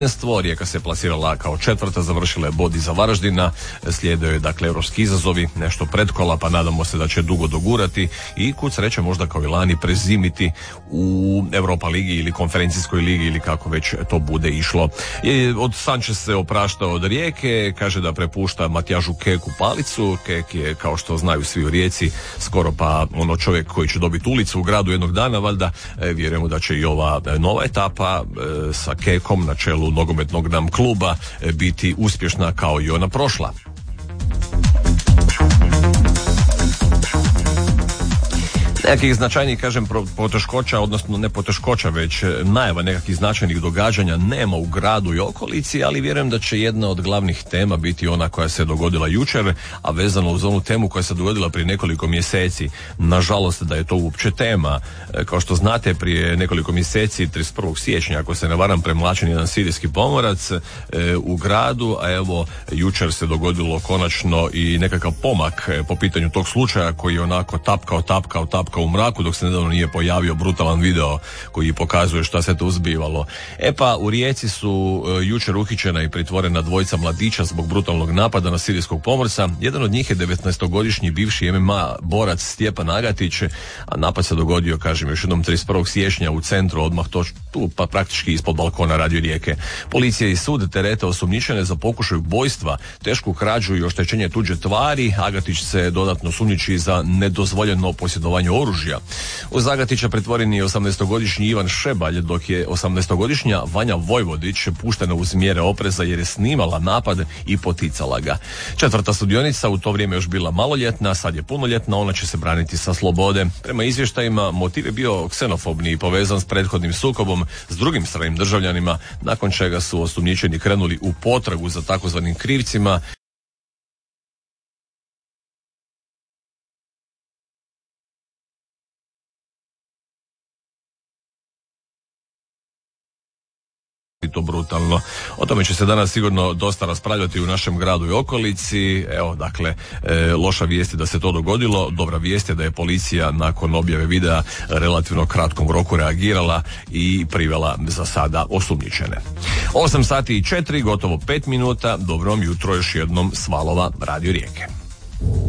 Rijeka se plasirala kao četvrta, završila je bod iza Varaždina, slijedaju je dakle europski izazovi, nešto pretkola, pa nadamo se da će dugo dogurati i kud sreće možda kao i lani prezimiti u Europa ligi ili konferencijskoj ligi ili kako već to bude išlo. Od Sanchez se oprašta od Rijeke, kaže da prepušta Matjažu Keku palicu. Kek je, kao što znaju svi u Rijeci, skoro pa čovjek koji će dobiti ulicu u gradu jednog dana, valjda. Vjerujemo da će i ova nova etapa sa Kekom na čelu nogometnog nam kluba biti uspješna kao i ona prošla. Nekakvih značajnih, kažem, poteškoća, odnosno ne poteškoća, već najava nekakvih značajnih događanja nema u gradu i okolici, ali vjerujem da će jedna od glavnih tema biti ona koja se dogodila jučer, a vezano uz onu temu koja se dogodila prije nekoliko mjeseci. Nažalost da je to uopće tema. Kao što znate, prije nekoliko mjeseci, 31. siječnja, ako se ne varam, premlačen jedan sirijski pomorac u gradu, a evo jučer se dogodilo konačno i nekakav pomak po pitanju tog slučaja koji je onako tapkao u mraku, dok se nedavno nije pojavio brutalan video koji pokazuje šta se tu zbivalo. Pa u Rijeci su jučer uhićena i pritvorena dvojica mladića zbog brutalnog napada na sirijskog pomorca. Jedan od njih je 19-godišnji bivši MMA borac Stjepan Agatić, a napad se dogodio, kažem još jednom, 31. siječnja u centru, odmah tu pa praktički ispod balkona Radio Rijeke. Policija i sud terete osumnjičene za pokušaj ubojstva, tešku krađu i oštećenje tuđe tvari. Agatić se dodatno sumnjiči za nedozvoljeno posjedovanje oružja. Uz Agatića pritvoren je 18-godišnji Ivan Šebalj, dok je 18-godišnja Vanja Vojvodić puštena uz mjere opreza jer je snimala napad i poticala ga. Četvrta sudionica u to vrijeme još bila maloljetna, sad je punoljetna, ona će se braniti sa slobode. Prema izvještajima, motiv je bio ksenofobni i povezan s prethodnim sukobom s drugim stranim državljanima, nakon čega su osumnjičeni krenuli u potragu za takozvanim krivcima. To brutalno. O tome će se danas sigurno dosta raspravljati u našem gradu i okolici. Evo, dakle, loša vijest je da se to dogodilo. Dobra vijest je da je policija nakon objave videa relativno kratkom roku reagirala i privela za sada osumnjičene. 8:04, gotovo 5 minuta. Dobro vam jutro još jednom s valova Radio Rijeke.